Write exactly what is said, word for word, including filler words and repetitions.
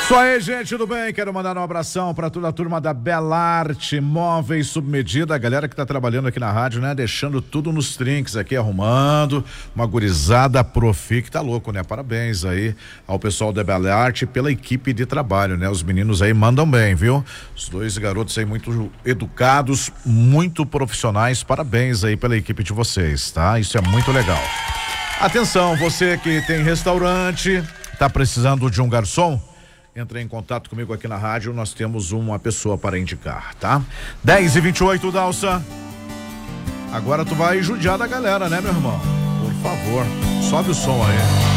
Isso aí, gente, tudo bem? Quero mandar um abração para toda a turma da Belarte Móveis Submedida, a galera que tá trabalhando aqui na rádio, né? Deixando tudo nos trinques aqui, arrumando, uma gurizada profi que tá louco, né? Parabéns aí ao pessoal da Belarte pela equipe de trabalho, né? Os meninos aí mandam bem, viu? Os dois garotos aí muito educados, muito profissionais, parabéns aí pela equipe de vocês, tá? Isso é muito legal. Atenção, você que tem restaurante, tá precisando de um garçom? Entre em contato comigo aqui na rádio, nós temos uma pessoa para indicar, tá? dez e vinte e oito, Dalsa. Agora tu vai judiar da galera, né, meu irmão? Por favor, sobe o som aí.